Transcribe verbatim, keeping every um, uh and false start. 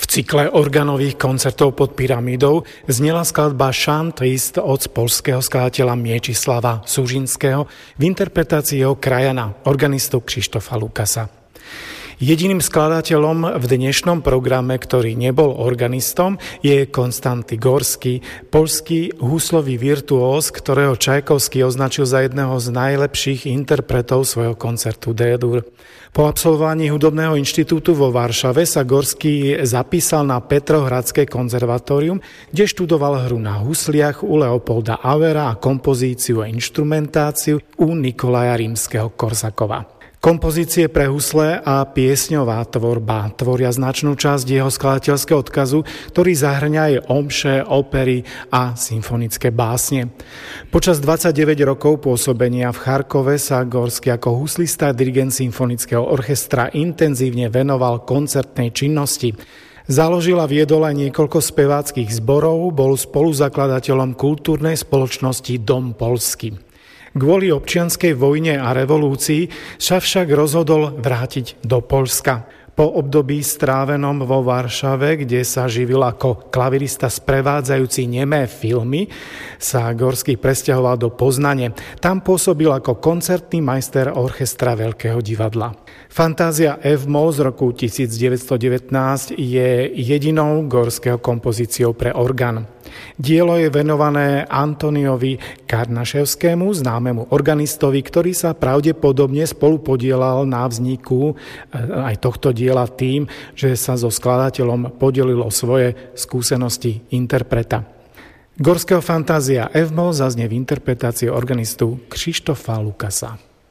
cykle organových koncertov pod pyramídou znela skladba Šantrist od poľského skladateľa Miečislava Sužinského v interpretácii jeho krajana, organistu Krzysztofa Lukasa. Jediným skladateľom v dnešnom programe, ktorý nebol organistom, je Konstanty Gorský, poľský huslový virtuós, ktorého Čajkovský označil za jedného z najlepších interpretov svojho koncertu D-dur. Po absolvovaní hudobného inštitútu vo Varšave sa Gorský zapísal na Petrohradské konzervatórium, kde študoval hru na husliach u Leopolda Auera a kompozíciu a inštrumentáciu u Nikolaja Rímskeho-Korsakova. Kompozície pre husle a piesňová tvorba tvoria značnú časť jeho skladateľského odkazu, ktorý zahŕňa aj omše, opery a symfonické básne. Počas dvadsaťdeväť rokov pôsobenia v Charkove sa Gorský ako huslista a dirigent symfonického orchestra intenzívne venoval koncertnej činnosti. Založil a viedol aj niekoľko speváckych zborov, bol spoluzakladateľom kultúrnej spoločnosti Dom Polský. Kvôli občianskej vojne a revolúcii sa však rozhodol vrátiť do Poľska. Po období strávenom vo Varšave, kde sa živil ako klavirista sprevádzajúci nemé filmy, sa Gorský presťahoval do Poznane. Tam pôsobil ako koncertný majster orchestra Veľkého divadla. Fantázia F-moll z roku devätnásťstodevätnásť je jedinou Gorského kompozíciou pre orgán. Dielo je venované Antoniovi Karnaševskému, známemu organistovi, ktorý sa pravdepodobne spolupodielal na vzniku aj tohto diela tým, že sa so skladateľom podelil o svoje skúsenosti interpreta. Gorského Fantázia F-moll zaznie v interpretácii organistu Krzysztofa Lukasa.